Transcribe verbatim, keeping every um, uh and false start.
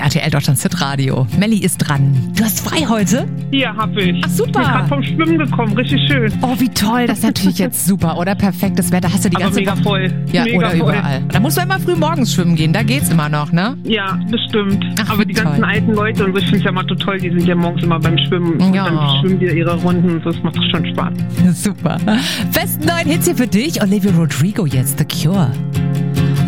R T L Deutschland Hit Radio. Melli ist dran. Du hast frei heute? Ja, hab ich. Ach, super. Ich bin gerade vom Schwimmen gekommen, richtig schön. Oh, wie toll. Das ist natürlich jetzt super, oder? Perfektes Wetter. Hast du die Aber ganze mega Woche... voll. Ja, mega oder voll. überall. Da musst du immer früh morgens schwimmen gehen. Da geht's immer noch, ne? Ja, bestimmt. Ach, Aber wie die toll. ganzen alten Leute und so, ich finde es ja mal so toll, die sind ja morgens immer beim Schwimmen. Ja. Und dann schwimmen die ihre Runden. Das macht doch schon Spaß. Super. Besten neuen Hits hier für dich. Olivia Rodrigo jetzt, The Cure.